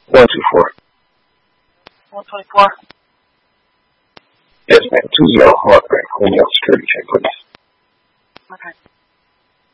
124. 124. Yes, ma'am. 20 Hardback, Cornell Security Check, please. Okay.